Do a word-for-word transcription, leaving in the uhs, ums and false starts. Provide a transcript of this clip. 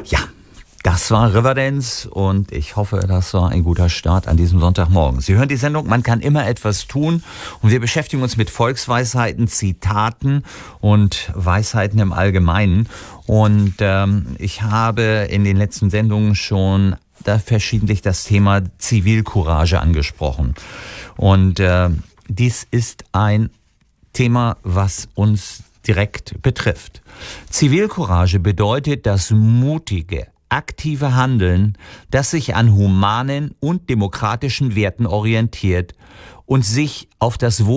Ja, das war Riverdance und ich hoffe, das war ein guter Start an diesem Sonntagmorgen. Sie hören die Sendung Man kann immer etwas tun und wir beschäftigen uns mit Volksweisheiten, Zitaten und Weisheiten im Allgemeinen. Und ähm, ich habe in den letzten Sendungen schon da verschiedentlich das Thema Zivilcourage angesprochen. Und äh, dies ist ein Thema, was uns direkt betrifft. Zivilcourage bedeutet das mutige, aktive Handeln, das sich an humanen und demokratischen Werten orientiert und sich auf das Wohl